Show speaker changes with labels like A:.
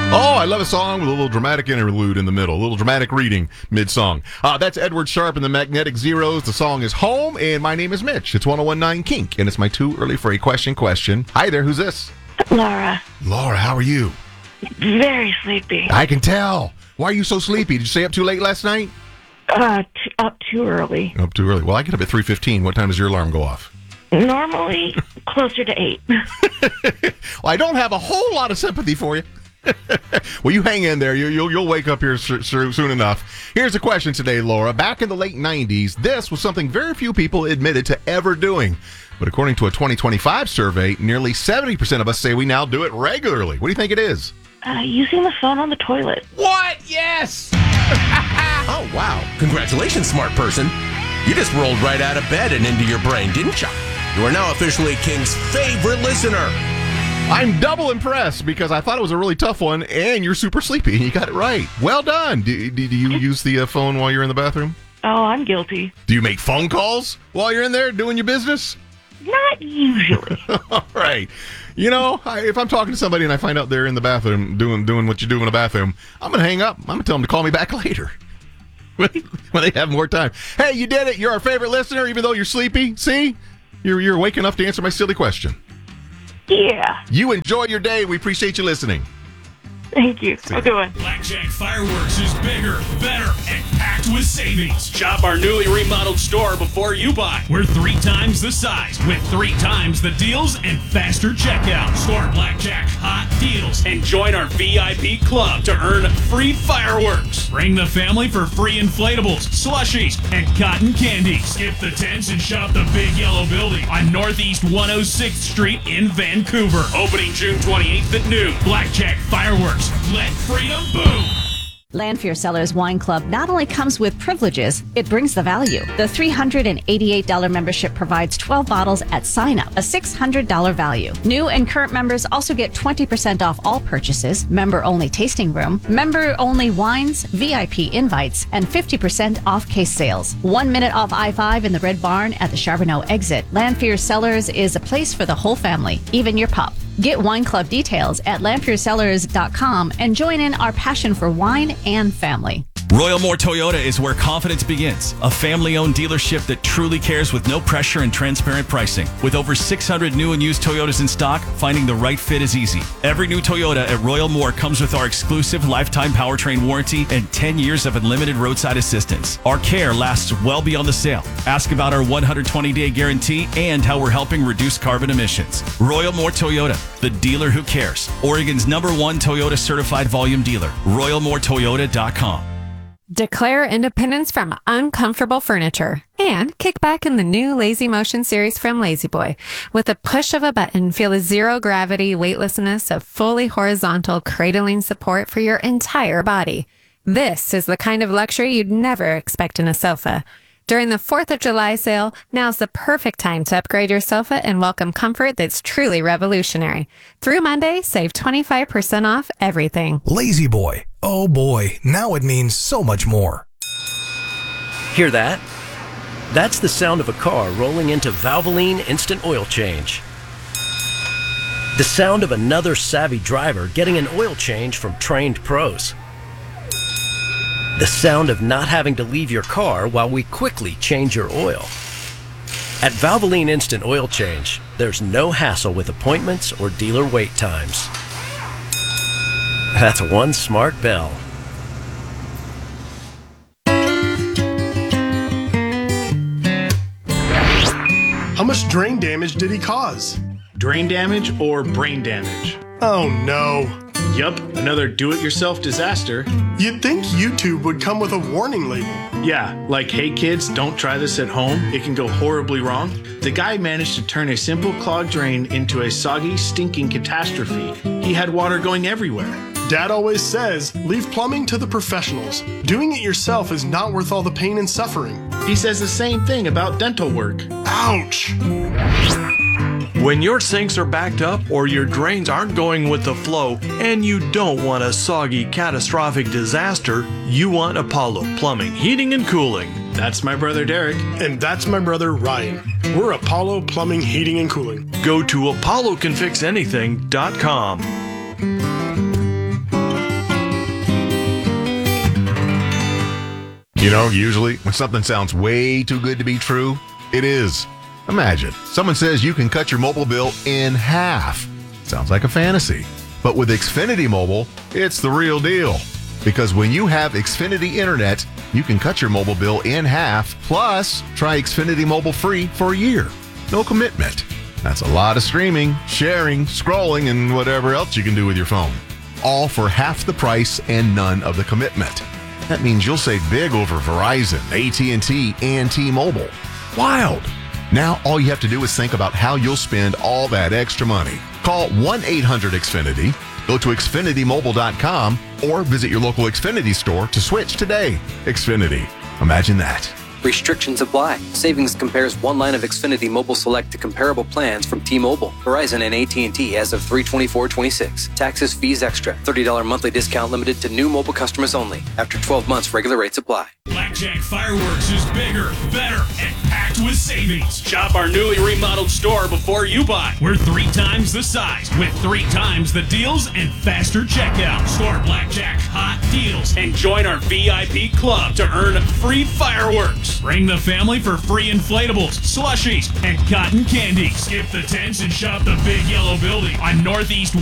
A: Oh, I love a song with a little dramatic interlude in the middle, a little dramatic reading mid-song. That's Edward Sharpe and the Magnetic Zeros. The song is Home, and my name is Mitch. It's 1019 Kink, and it's my too early for a question. Hi there, who's this?
B: Laura.
A: Laura, how are you?
B: Very sleepy.
A: I can tell. Why are you so sleepy? Did you stay up too late last night?
B: Up too early.
A: Up too early. Well, I get up at 3:15. What time does your alarm go off?
B: Normally, closer to 8.
A: Well, I don't have a whole lot of sympathy for you. Well, you hang in there. You'll wake up here soon enough. Here's a question today, Laura. Back in the late 90s, this was something very few people admitted to ever doing. But according to a 2025 survey, nearly 70% of us say we now do it regularly. What do you think it is?
B: Using the phone on the toilet.
A: What? Yes! Oh, wow.
C: Congratulations, smart person. You just rolled right out of bed and into your brain, didn't you? You are now officially King's favorite listener.
A: I'm double impressed because I thought it was a really tough one, and you're super sleepy, and you got it right. Well done. Do you use the phone while you're in the bathroom?
B: Oh, I'm guilty.
A: Do you make phone calls while you're in there doing your business?
B: Not usually.
A: All right. You know, if I'm talking to somebody and I find out they're in the bathroom doing what you do in a bathroom, I'm going to hang up. I'm going to tell them to call me back later when they have more time. Hey, you did it. You're our favorite listener, even though you're sleepy. See? You're awake enough to answer my silly question.
B: Yeah.
A: You enjoy your day. We appreciate you listening.
B: Thank you. Have a good one.
D: Blackjack Fireworks is bigger, better, and packed with savings. Shop our newly remodeled store before you buy. We're 3 times the size with 3 times the deals and faster checkout. Store Blackjack hot deals and join our VIP club to earn free fireworks. Bring the family for free inflatables, slushies, and cotton candy. Skip the tents and shop the Big Yellow Building on Northeast 106th Street in Vancouver. Opening June 28th at noon. Blackjack Fireworks. Let freedom boom!
E: Lanphier Cellars Wine Club not only comes with privileges, it brings the value. The $388 membership provides 12 bottles at sign-up, a $600 value. New and current members also get 20% off all purchases, member-only tasting room, member-only wines, VIP invites, and 50% off case sales. 1 minute off I-5 in the Red Barn at the Charbonneau exit. Lanphier Cellars is a place for the whole family, even your pup. Get wine club details at lamphiercellars.com and join in our passion for wine and family.
F: Royal Moore Toyota is where confidence begins. A family-owned dealership that truly cares with no pressure and transparent pricing. With over 600 new and used Toyotas in stock, finding the right fit is easy. Every new Toyota at Royal Moore comes with our exclusive lifetime powertrain warranty and 10 years of unlimited roadside assistance. Our care lasts well beyond the sale. Ask about our 120-day guarantee and how we're helping reduce carbon emissions. Royal Moore Toyota, the dealer who cares. Oregon's #1 Toyota certified volume dealer. RoyalMooreToyota.com.
G: Declare independence from uncomfortable furniture and kick back in the new Lazy Motion series from La-Z-Boy. With a push of a button, feel the zero-gravity weightlessness of fully horizontal cradling support for your entire body. This is the kind of luxury you'd never expect in a sofa. During the 4th of July sale, now's the perfect time to upgrade your sofa and welcome comfort that's truly revolutionary. Through Monday, save 25% off everything.
H: La-Z-Boy. Oh boy, now it means so much more.
C: Hear that? That's the sound of a car rolling into Valvoline Instant Oil Change. The sound of another savvy driver getting an oil change from trained pros. The sound of not having to leave your car while we quickly change your oil. At Valvoline Instant Oil Change, there's no hassle with appointments or dealer wait times. That's one smart bell.
I: How much drain damage did he cause?
J: Drain damage or brain damage?
I: Oh no.
J: Yup, another do-it-yourself disaster.
I: You'd think YouTube would come with a warning label.
J: Yeah, like, hey kids, don't try this at home. It can go horribly wrong. The guy managed to turn a simple clogged drain into a soggy, stinking catastrophe. He had water going everywhere.
I: Dad always says, leave plumbing to the professionals. Doing it yourself is not worth all the pain and suffering.
J: He says the same thing about dental work.
I: Ouch!
K: When your sinks are backed up or your drains aren't going with the flow and you don't want a soggy, catastrophic disaster, you want Apollo Plumbing, Heating and Cooling.
J: That's my brother Derek.
I: And that's my brother Ryan. We're Apollo Plumbing, Heating and Cooling.
K: Go to ApolloCanFixAnything.com.
A: You know, usually when something sounds way too good to be true, it is. Imagine, someone says you can cut your mobile bill in half. Sounds like a fantasy. But with Xfinity Mobile, it's the real deal. Because when you have Xfinity Internet, you can cut your mobile bill in half, plus try Xfinity Mobile free for a year. No commitment. That's a lot of streaming, sharing, scrolling, and whatever else you can do with your phone. All for half the price and none of the commitment. That means you'll save big over Verizon, AT&T, and T-Mobile. Wild. Now all you have to do is think about how you'll spend all that extra money. Call 1-800-XFINITY, go to XfinityMobile.com, or visit your local Xfinity store to switch today. Xfinity. Imagine that.
L: Restrictions apply. Savings compares one line of Xfinity Mobile Select to comparable plans from T-Mobile, Verizon, and AT&T as of 3/24/26. Taxes, fees extra. $30 monthly discount limited to new mobile customers only. After 12 months, regular rates apply.
D: Blackjack Fireworks is bigger, better, and packed with savings. Shop our newly remodeled store before you buy. We're 3 times the size with 3 times the deals and faster checkout. Store Blackjack hot deals and join our VIP club to earn free fireworks. Bring the family for free inflatables, slushies, and cotton candy. Skip the tents and shop the big yellow building on Northeast